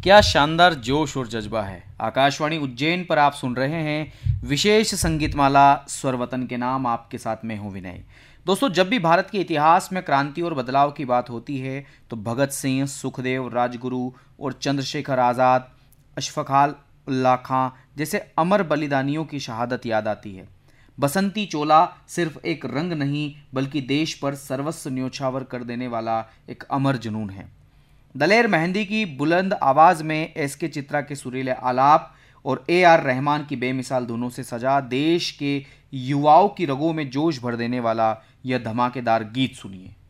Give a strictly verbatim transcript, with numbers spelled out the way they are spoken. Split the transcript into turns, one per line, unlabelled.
क्या शानदार जोश और जज्बा है। आकाशवाणी उज्जैन पर आप सुन रहे हैं विशेष संगीतमाला स्वर वतन के नाम। आपके साथ मैं हूं विनय। दोस्तों, जब भी भारत के इतिहास में क्रांति और बदलाव की बात होती है तो भगत सिंह, सुखदेव, राजगुरु और चंद्रशेखर आज़ाद, अशफाक उल्लाह खां जैसे अमर बलिदानियों की शहादत याद आती है। बसंती चोला सिर्फ एक रंग नहीं बल्कि देश पर सर्वस्व न्योछावर कर देने वाला एक अमर जुनून है। दलेर मेहंदी की बुलंद आवाज में एस के चित्रा के सुरीले आलाप और ए आर रहमान की बेमिसाल धुनों से सजा देश के युवाओं की रगों में जोश भर देने वाला यह धमाकेदार गीत सुनिए।